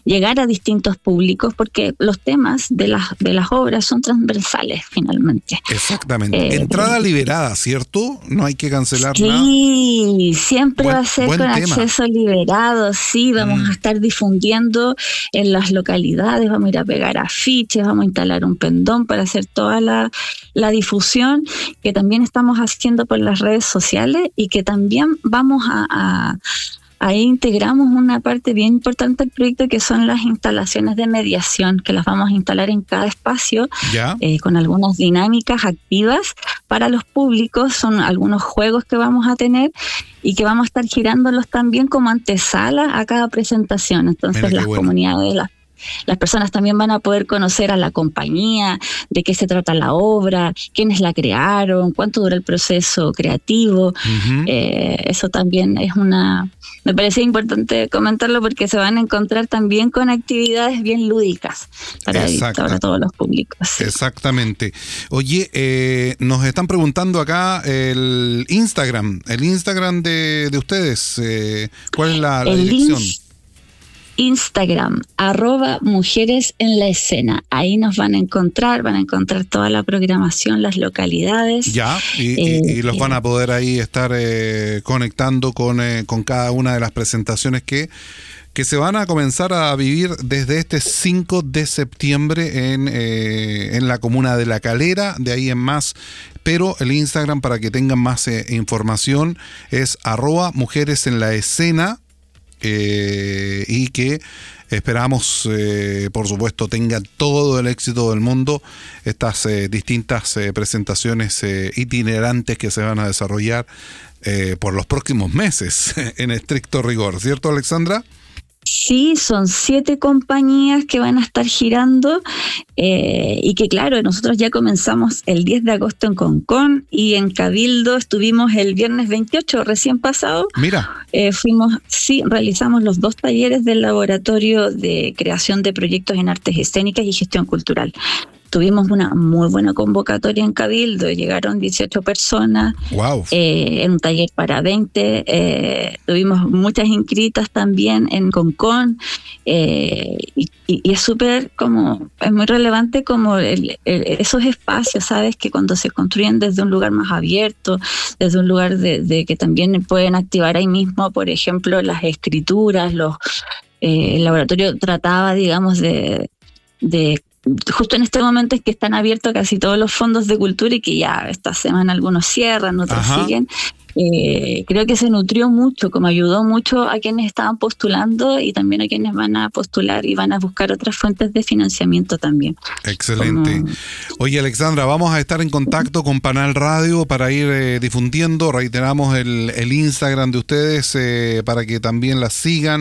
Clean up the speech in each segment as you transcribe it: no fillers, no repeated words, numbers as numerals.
llegar a distintos públicos, porque los temas de las obras son transversales finalmente. Exactamente. Entrada liberada, ¿cierto? No hay que cancelar nada. Sí, siempre va a ser con acceso liberado. Sí, vamos a estar difundiendo en las localidades, vamos a ir a pegar afiches, vamos a instalar un pendón para hacer toda la difusión que también estamos haciendo por las redes sociales, y que también vamos ahí integramos una parte bien importante del proyecto, que son las instalaciones de mediación, que las vamos a instalar en cada espacio, con algunas dinámicas activas para los públicos. Son algunos juegos que vamos a tener y que vamos a estar girándolos también como antesala a cada presentación. Entonces las comunidades, las personas también van a poder conocer a la compañía, de qué se trata la obra, quiénes la crearon, cuánto dura el proceso creativo. Eso también es me parece importante comentarlo, porque se van a encontrar también con actividades bien lúdicas para todos los públicos. Sí. Exactamente. Oye, nos están preguntando acá el Instagram de ustedes. ¿Cuál es la dirección? Instagram, @mujeresenlaescena. Ahí nos van a encontrar toda la programación, las localidades. Y los van a poder ahí estar conectando con cada una de las presentaciones que se van a comenzar a vivir desde este 5 de septiembre en la comuna de La Calera, de ahí en más. Pero el Instagram, para que tengan más información, es @mujeresenlaescena. Y que esperamos, por supuesto, tengan todo el éxito del mundo estas distintas presentaciones itinerantes que se van a desarrollar por los próximos meses, en estricto rigor, ¿cierto, Alexandra? Sí, son 7 compañías que van a estar girando, y que claro, nosotros ya comenzamos el 10 de agosto en Concón, y en Cabildo estuvimos el viernes 28, recién pasado. Mira. Realizamos los 2 talleres del laboratorio de creación de proyectos en artes escénicas y gestión cultural. Tuvimos una muy buena convocatoria en Cabildo, llegaron 18 personas. Wow. En un taller para 20, tuvimos muchas inscritas también en Concón, y es es muy relevante como esos espacios, ¿sabes? Que cuando se construyen desde un lugar más abierto, desde un lugar de que también pueden activar ahí mismo, por ejemplo, las escrituras, el laboratorio trataba, digamos, de justo en este momento es que están abiertos casi todos los fondos de cultura, y que ya esta semana algunos cierran, otros siguen. Creo que se nutrió mucho, como ayudó mucho a quienes estaban postulando, y también a quienes van a postular y van a buscar otras fuentes de financiamiento también. Excelente. Oye, Alexandra, vamos a estar en contacto con Panal Radio para ir difundiendo. Reiteramos el Instagram de ustedes para que también las sigan,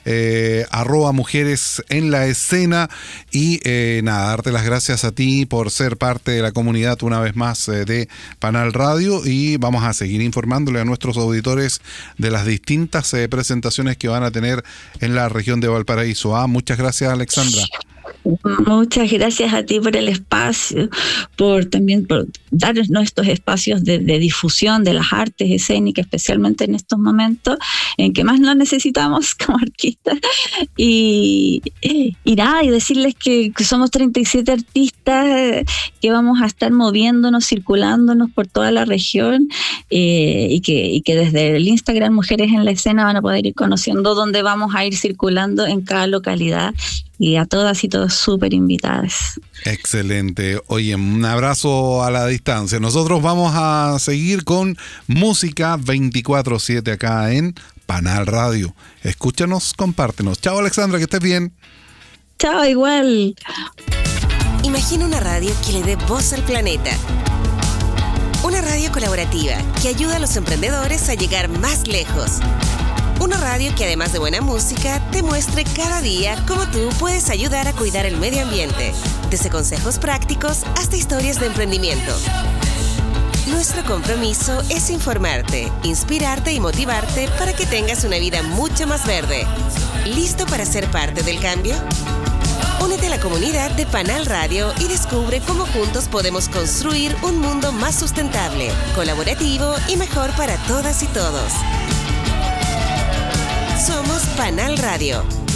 @mujeresenlaescena. Y darte las gracias a ti por ser parte de la comunidad una vez más de Panal Radio, y vamos a seguir informándole a nuestros auditores de las distintas presentaciones que van a tener en la región de Valparaíso. Muchas gracias, Alexandra. Muchas gracias a ti por el espacio, por darnos estos espacios de difusión de las artes escénicas, especialmente en estos momentos en que más lo necesitamos como artistas. Y decirles que somos 37 artistas que vamos a estar moviéndonos, circulándonos por toda la región, y que desde el Instagram Mujeres en la Escena van a poder ir conociendo dónde vamos a ir circulando en cada localidad. Y a todas y todos súper invitadas. Excelente. Oye, un abrazo a la distancia. Nosotros vamos a seguir con música 24/7 acá en Panal Radio. Escúchanos, compártenos. Chao, Alexandra, que estés bien. Chao, igual. Imagina una radio que le dé voz al planeta. Una radio colaborativa que ayuda a los emprendedores a llegar más lejos. Una radio que, además de buena música, te muestre cada día cómo tú puedes ayudar a cuidar el medio ambiente, desde consejos prácticos hasta historias de emprendimiento. Nuestro compromiso es informarte, inspirarte y motivarte para que tengas una vida mucho más verde. ¿Listo para ser parte del cambio? Únete a la comunidad de Panal Radio y descubre cómo juntos podemos construir un mundo más sustentable, colaborativo y mejor para todas y todos. Somos Panal Radio,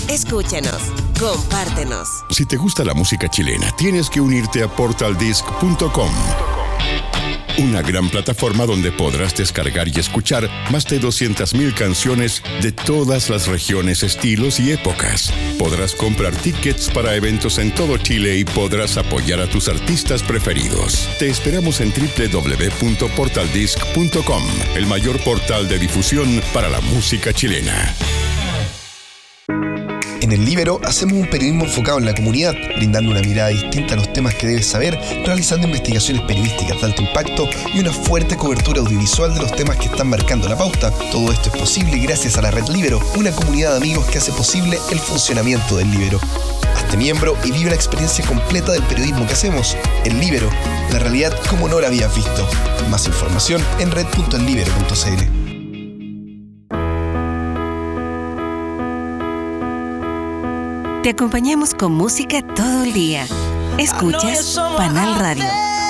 Escúchanos, compártenos. Si te gusta la música chilena, tienes que unirte a portaldisc.com. Una gran plataforma donde podrás descargar y escuchar más de 200.000 canciones de todas las regiones, estilos y épocas. Podrás comprar tickets para eventos en todo Chile y podrás apoyar a tus artistas preferidos. Te esperamos en www.portaldisc.com, el mayor portal de difusión para la música chilena. En El Líbero hacemos un periodismo enfocado en la comunidad, brindando una mirada distinta a los temas que debes saber, realizando investigaciones periodísticas de alto impacto y una fuerte cobertura audiovisual de los temas que están marcando la pauta. Todo esto es posible gracias a la Red Líbero, una comunidad de amigos que hace posible el funcionamiento del Líbero. Hazte miembro y vive la experiencia completa del periodismo que hacemos. El Líbero, la realidad como no la habías visto. Más información en red.ellibero.cl. Te acompañamos con música todo el día. Escuchas Panal Radio.